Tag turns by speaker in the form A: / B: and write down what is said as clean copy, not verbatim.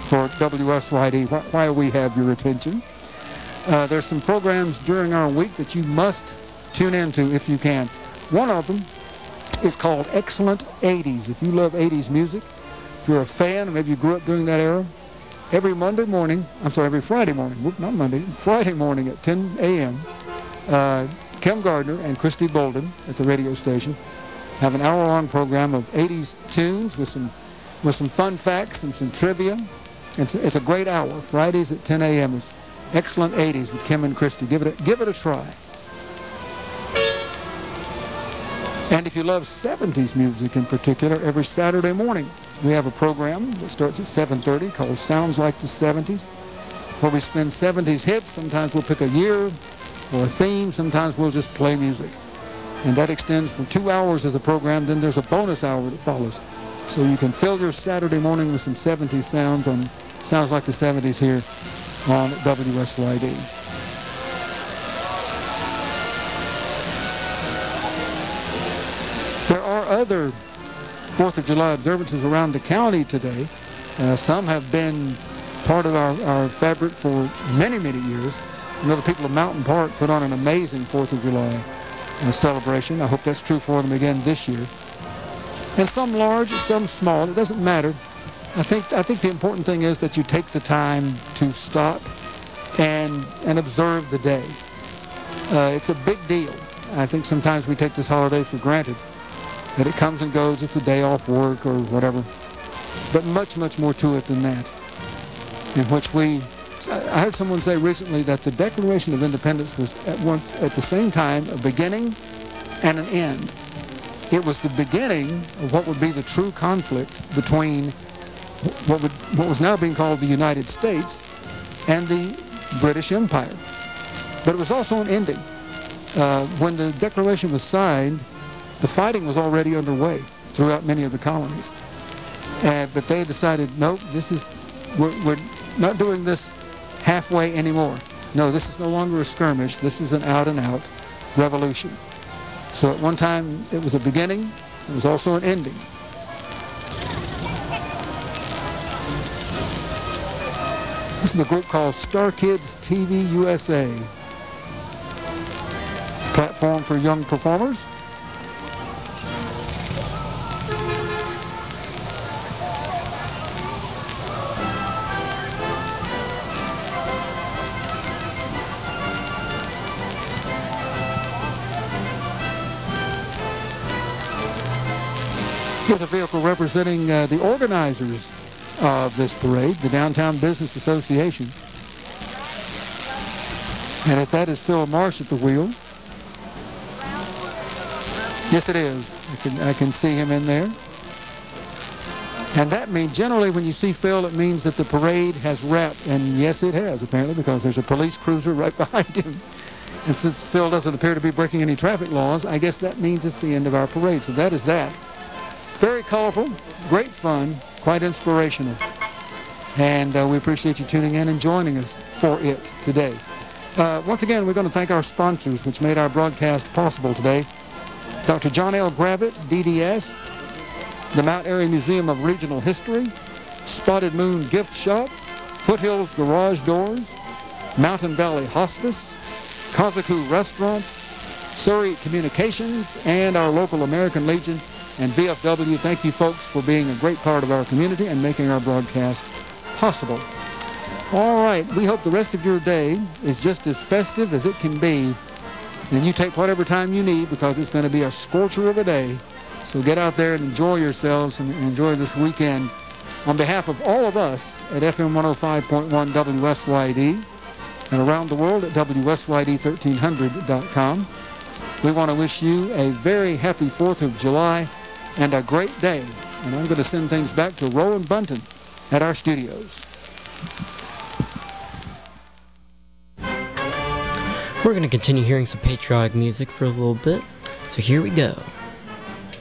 A: for WSYD, why we have your attention. There's some programs during our week that you must tune into if you can. One of them is called Excellent 80s. If you love 80s music, if you're a fan, or maybe you grew up during that era, every Friday morning, not Monday, Friday morning at 10 a.m., Kim Gardner and Christy Bolden at the radio station have an hour-long program of 80s tunes with some fun facts and some trivia. It's a great hour. Fridays at 10 a.m. It's Excellent 80s with Kim and Christy. Give it a try. And if you love 70s music in particular, every Saturday morning we have a program that starts at 7:30 called Sounds Like the 70s, where we spin 70s hits. Sometimes we'll pick a year or a theme. Sometimes we'll just play music. And that extends for 2 hours as a program. Then there's a bonus hour that follows. So you can fill your Saturday morning with some 70s sounds on Sounds Like the 70s here on WSYD. There are other 4th of July observances around the county today. Some have been part of our fabric for many, many years. I know the people of Mountain Park put on an amazing 4th of July celebration. I hope that's true for them again this year. And some large, some small. It doesn't matter. I think the important thing is that you take the time to stop and observe the day. It's a big deal. I think sometimes we take this holiday for granted, that it comes and goes. It's a day off work or whatever. But much, much more to it than that, in which I heard someone say recently that the Declaration of Independence was at the same time a beginning and an end. It was the beginning of what would be the true conflict between what was now being called the United States and the British Empire. But it was also an ending. When the Declaration was signed, the fighting was already underway throughout many of the colonies. But they decided, no, we're not doing this halfway anymore. No, this is no longer a skirmish. This is an out-and-out revolution. So at one time, it was a beginning. It was also an ending. This is a group called Star Kids TV USA. Platform for young performers. Here's a vehicle representing the organizers of this parade, the Downtown Business Association. And if that is Phil Marsh at the wheel. Yes, it is. I can see him in there. And that means, generally, when you see Phil, it means that the parade has wrapped. And yes, it has, apparently, because there's a police cruiser right behind him. And since Phil doesn't appear to be breaking any traffic laws, I guess that means it's the end of our parade. So that is that. Very colorful, great fun, quite inspirational. And we appreciate you tuning in and joining us for it today. Once again, we're going to thank our sponsors, which made our broadcast possible today. Dr. John L. Gravitt, DDS, the Mount Airy Museum of Regional History, Spotted Moon Gift Shop, Foothills Garage Doors, Mountain Valley Hospice, Kazaku Restaurant, Surrey Communications, and our local American Legion and VFW. Thank you, folks, for being a great part of our community and making our broadcast possible. All right, we hope the rest of your day is just as festive as it can be. And you take whatever time you need, because it's going to be a scorcher of a day. So get out there and enjoy yourselves and enjoy this weekend. On behalf of all of us at FM 105.1 WSYD and around the world at WSYD1300.com, we want to wish you a very happy 4th of July and a great day. And I'm going to send things back to Rowan Bunton at our studios.
B: We're going to continue hearing some patriotic music for a little bit, so here we go.